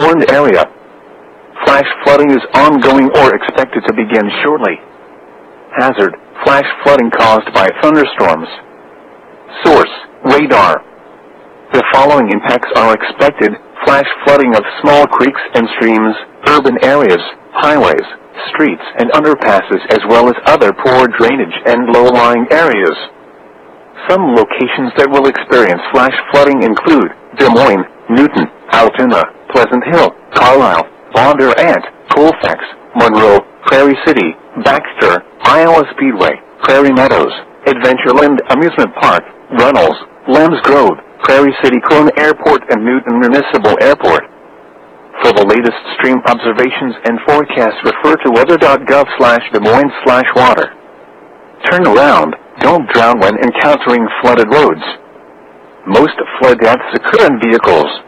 warned area. Flash flooding is ongoing or expected to begin shortly. Hazard: flash flooding caused by thunderstorms. Source: radar. The following impacts are expected: flash flooding of small creeks and streams, urban areas, highways, streets and underpasses, as well as other poor drainage and low-lying areas. Some locations that will experience flash flooding include Des Moines, Newton, Altoona, Pleasant Hill, Carlisle, Bondurant, Colfax, Monroe, Prairie City, Baxter, Iowa Speedway, Prairie Meadows, Adventureland Amusement Park, Runnels, Lambs Grove, Prairie City Crone Airport, and Newton Municipal Airport. For the latest stream observations and forecasts, refer to weather.gov/Des Moines/water. Turn around. Don't drown when encountering flooded roads. Most flood deaths occur in vehicles.